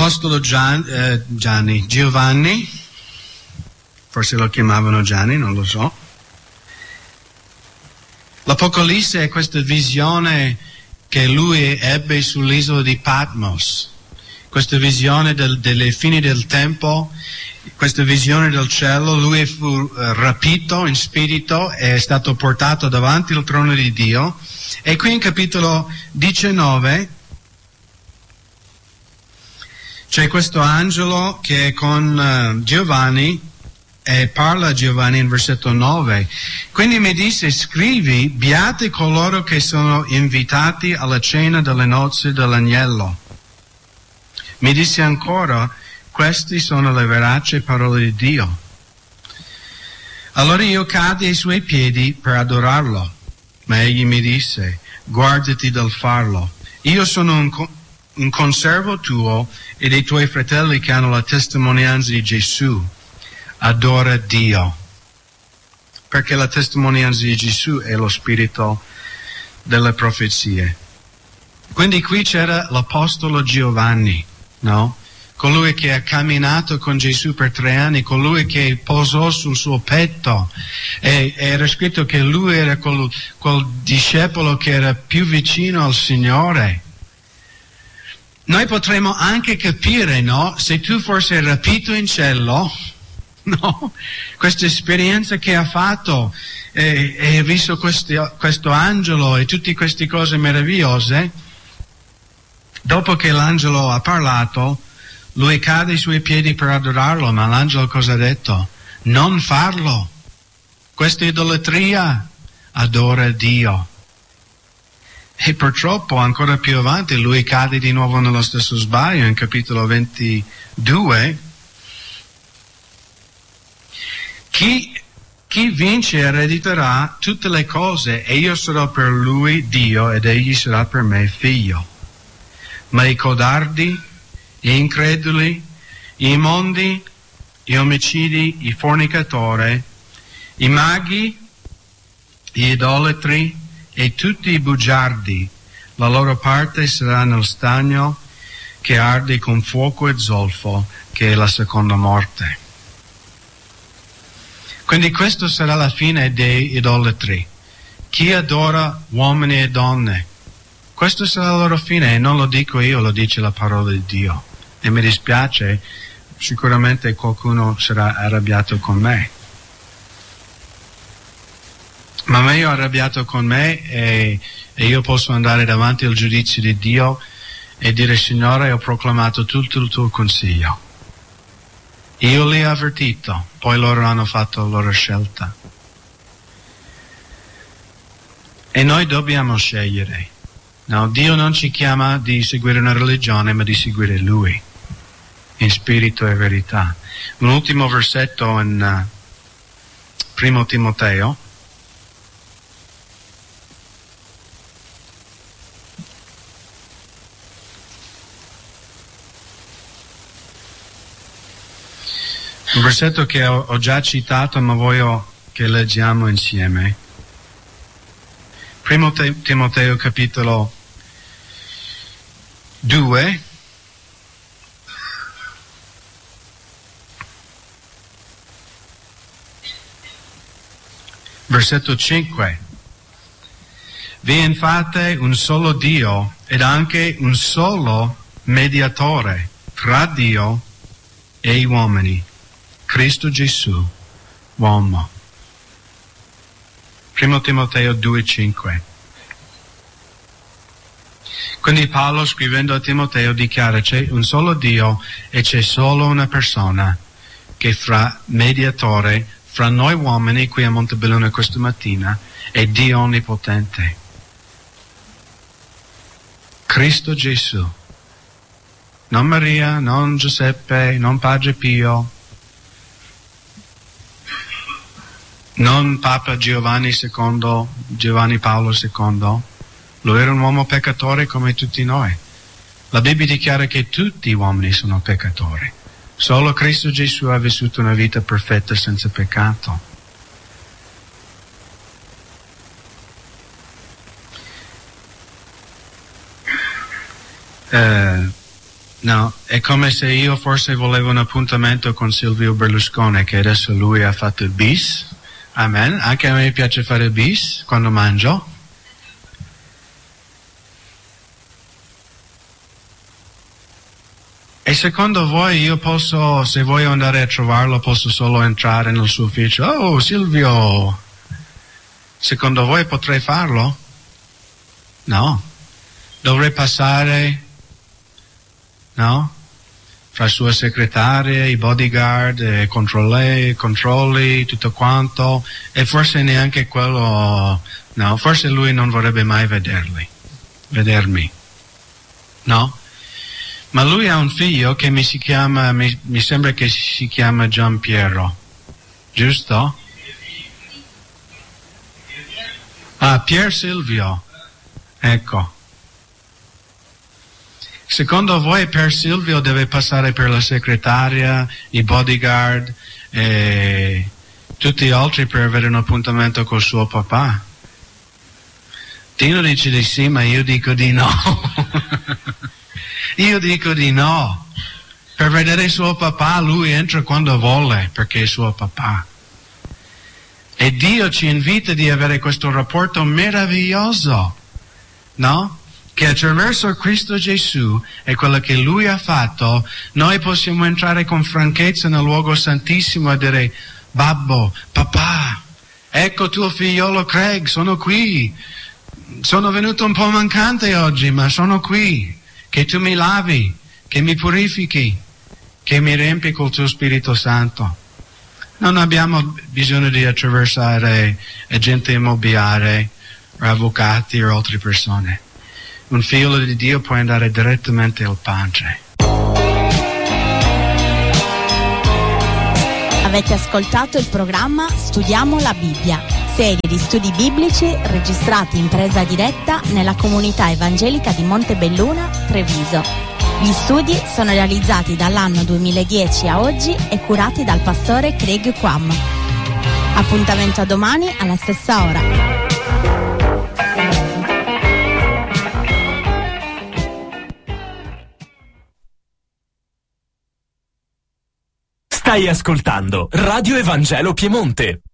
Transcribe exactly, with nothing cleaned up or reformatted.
l'apostolo Gian, eh, Gianni, Giovanni, forse lo chiamavano Gianni, non lo so. L'Apocalisse è questa visione che lui ebbe sull'isola di Patmos, questa visione del, delle fini del tempo, questa visione del cielo. Lui fu uh, rapito in spirito e è stato portato davanti al trono di Dio. E qui in capitolo diciannove c'è questo angelo che è con uh, Giovanni e parla a Giovanni in versetto nove. Quindi mi disse: scrivi, beati coloro che sono invitati alla cena delle nozze dell'agnello. Mi disse ancora: queste sono le veraci parole di Dio. Allora io caddi ai suoi piedi per adorarlo, ma egli mi disse: guardati dal farlo. Io sono un, un conservo tuo e dei tuoi fratelli che hanno la testimonianza di Gesù. Adora Dio, perché la testimonianza di Gesù è lo spirito delle profezie. Quindi qui c'era l'apostolo Giovanni, no? Colui che ha camminato con Gesù per tre anni, colui che posò sul suo petto, e era scritto che lui era quel, quel discepolo che era più vicino al Signore. Noi potremmo anche capire, no? Se tu fossi rapito in cielo, no? Questa esperienza che ha fatto, e, e ha visto questi, questo angelo e tutte queste cose meravigliose, dopo che l'angelo ha parlato, lui cade ai suoi piedi per adorarlo, ma l'angelo cosa ha detto? Non farlo. Questa è idolatria. Adora Dio. E purtroppo ancora più avanti lui cade di nuovo nello stesso sbaglio in capitolo ventidue. Chi, chi vince erediterà tutte le cose e io sarò per lui Dio ed egli sarà per me figlio. Ma i codardi, gli increduli, gli immondi, gli omicidi, i fornicatori, i maghi, gli idolatri e tutti i bugiardi, la loro parte sarà nel stagno che arde con fuoco e zolfo, che è la seconda morte. Quindi questa sarà la fine dei idolatri. Chi adora uomini e donne, questa sarà la loro fine, e non lo dico io, lo dice la parola di Dio. E mi dispiace, sicuramente qualcuno sarà arrabbiato con me. Ma meglio arrabbiato con me e, e io posso andare davanti al giudizio di Dio e dire: Signore, ho proclamato tutto il tuo consiglio. Io li ho avvertito, poi loro hanno fatto la loro scelta. E noi dobbiamo scegliere. No, Dio non ci chiama di seguire una religione, ma di seguire Lui, in spirito e verità. Un ultimo versetto in uh, Primo Timoteo. Un versetto che ho, ho già citato, ma voglio che leggiamo insieme. Primo Timoteo capitolo due, versetto cinque. Vi è infatti un solo Dio ed anche un solo mediatore tra Dio e gli uomini, Cristo Gesù, uomo. Primo Timoteo due cinque. Quindi Paolo, scrivendo a Timoteo, dichiara: c'è un solo Dio e c'è solo una persona che fra mediatore fra noi uomini qui a Montebelluna questa mattina è Dio Onnipotente, Cristo Gesù. Non Maria, non Giuseppe, non Padre Pio, non Papa Giovanni secondo, Giovanni Paolo secondo. Lui era un uomo peccatore come tutti noi. La Bibbia dichiara che tutti gli uomini sono peccatori. Solo Cristo Gesù ha vissuto una vita perfetta senza peccato. Eh, No, è come se io forse volevo un appuntamento con Silvio Berlusconi, che adesso lui ha fatto il bis. Amen. Anche a me piace fare il bis quando mangio. E secondo voi io posso, se voglio andare a trovarlo, posso solo entrare nel suo ufficio? Oh, Silvio! Secondo voi potrei farlo? No. Dovrei passare, no? Fra sua segretaria, i bodyguard, i controlli, controlli, tutto quanto. E forse neanche quello, no? Forse lui non vorrebbe mai vederli, vedermi. No? Ma lui ha un figlio che mi si chiama, mi, mi sembra che si chiama Gian Piero, giusto? Ah, Pier Silvio, ecco. Secondo voi Pier Silvio deve passare per la segretaria, i bodyguard e tutti gli altri per avere un appuntamento col suo papà? Tino dice di sì, ma io dico di no. Io dico di no. Per vedere suo papà lui entra quando vuole, perché è suo papà. E Dio ci invita di avere questo rapporto meraviglioso, no? Che attraverso Cristo Gesù e quello che Lui ha fatto, noi possiamo entrare con franchezza nel luogo santissimo e dire: Babbo, papà, ecco tuo figliolo Craig, sono qui. Sono venuto un po' mancante oggi, ma sono qui. Che tu mi lavi, che mi purifichi, che mi riempi col tuo Spirito Santo. Non abbiamo bisogno di attraversare agenti immobiliari, o avvocati o altre persone. Un figlio di Dio può andare direttamente al Padre. Avete ascoltato il programma Studiamo la Bibbia, serie di studi biblici registrati in presa diretta nella comunità evangelica di Montebelluna, Treviso. Gli studi sono realizzati dall'anno duemiladieci a oggi e curati dal pastore Craig Quam. Appuntamento a domani alla stessa ora. Stai ascoltando Radio Evangelo Piemonte.